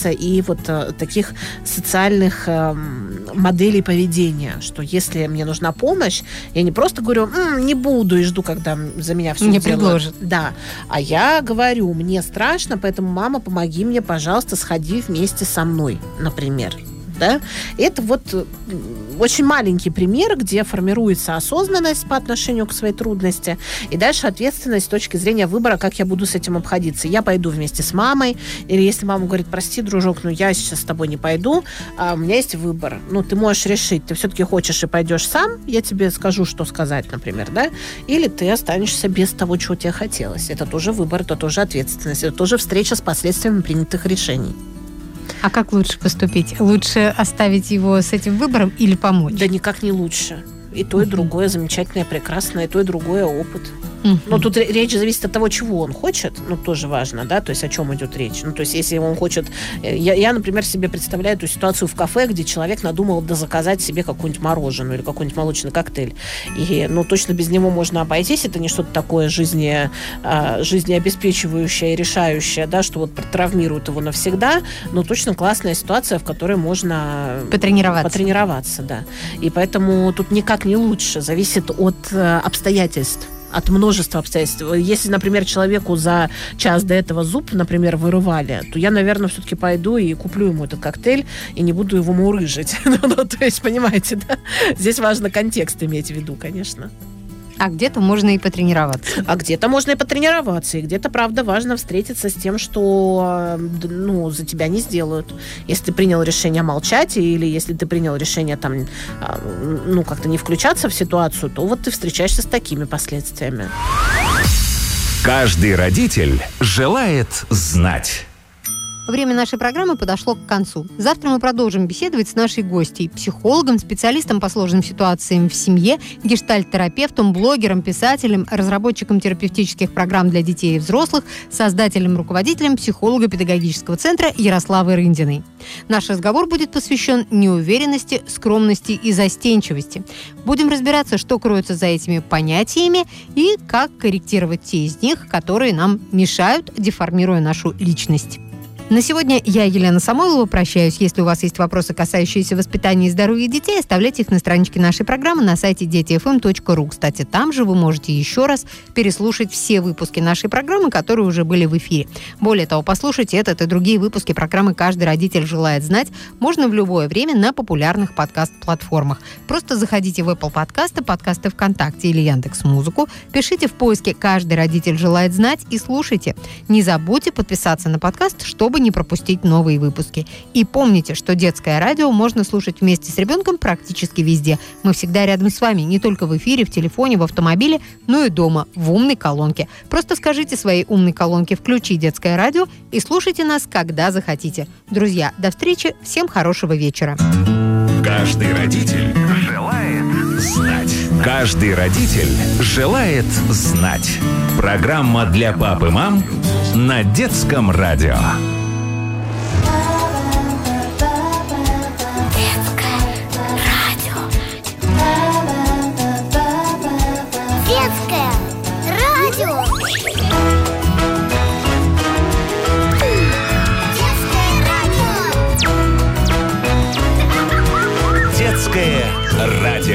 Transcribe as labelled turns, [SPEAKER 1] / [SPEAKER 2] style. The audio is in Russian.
[SPEAKER 1] касается и вот таких социальных моделей поведения, что если мне нужна помощь, я не просто говорю, не буду и жду, когда за меня все
[SPEAKER 2] мне
[SPEAKER 1] сделают.
[SPEAKER 2] предложат.
[SPEAKER 1] Да, а я говорю, мне страшно, поэтому, мама, помоги мне, пожалуйста, сходи вместе со мной, например. Да? Это вот очень маленький пример, где формируется осознанность по отношению к своей трудности, и дальше ответственность с точки зрения выбора, как я буду с этим обходиться. Я пойду вместе с мамой, или если мама говорит, прости, дружок, я сейчас с тобой не пойду, у меня есть выбор. Ты можешь решить, ты все-таки хочешь и пойдешь сам, я тебе скажу, что сказать, например, да? Или ты останешься без того, чего тебе хотелось. Это тоже выбор, это тоже ответственность, это тоже встреча с последствиями принятых решений.
[SPEAKER 2] А как лучше поступить? Лучше оставить его с этим выбором или помочь?
[SPEAKER 1] Да никак не лучше. И то, и другое замечательное, прекрасное, и то, и другое опыт. Но тут речь зависит от того, чего он хочет. Тоже важно, да, то есть о чем идет речь. То есть если он хочет... Я, например, себе представляю эту ситуацию в кафе, где человек надумал заказать себе какую-нибудь мороженое или какой-нибудь молочный коктейль. И, точно без него можно обойтись. Это не что-то такое жизнеобеспечивающее и решающее, да, что вот травмирует его навсегда. Но точно классная ситуация, в которой можно... Потренироваться, да. И поэтому тут никак не лучше. Зависит от обстоятельств. От множества обстоятельств. Если, например, человеку за час до этого зуб, например, вырывали, то я, наверное, все-таки пойду и куплю ему этот коктейль и не буду его мурыжить. То есть, понимаете, да? Здесь важно контекст иметь в виду, конечно.
[SPEAKER 2] А где-то можно и потренироваться.
[SPEAKER 1] И где-то, правда, важно встретиться с тем, что за тебя не сделают. Если ты принял решение молчать, или если ты принял решение как-то не включаться в ситуацию, то вот ты встречаешься с такими последствиями.
[SPEAKER 3] Каждый родитель желает знать.
[SPEAKER 2] Время нашей программы подошло к концу. Завтра мы продолжим беседовать с нашей гостьей, психологом, специалистом по сложным ситуациям в семье, гештальт-терапевтом, блогером, писателем, разработчиком терапевтических программ для детей и взрослых, создателем и руководителем психолого-педагогического центра Ярославой Рындиной. Наш разговор будет посвящен неуверенности, скромности и застенчивости. Будем разбираться, что кроется за этими понятиями и как корректировать те из них, которые нам мешают, деформируя нашу личность. На сегодня я, Елена Самойлова, прощаюсь. Если у вас есть вопросы, касающиеся воспитания и здоровья детей, оставляйте их на страничке нашей программы на сайте детифм.ру. Кстати, там же вы можете еще раз переслушать все выпуски нашей программы, которые уже были в эфире. Более того, послушать этот и другие выпуски программы «Каждый родитель желает знать» можно в любое время на популярных подкаст-платформах. Просто заходите в Apple подкасты, подкасты ВКонтакте или Яндекс.Музыку, пишите в поиске «Каждый родитель желает знать» и слушайте. Не забудьте подписаться на подкаст, чтобы не пропустить новые выпуски. И помните, что детское радио можно слушать вместе с ребенком практически везде. Мы всегда рядом с вами, не только в эфире, в телефоне, в автомобиле, но и дома, в умной колонке. Просто скажите своей умной колонке «Включи детское радио» и слушайте нас, когда захотите. Друзья, до встречи, всем хорошего вечера.
[SPEAKER 3] Каждый родитель желает знать. Каждый родитель желает знать. Программа для пап и мам на детском радио.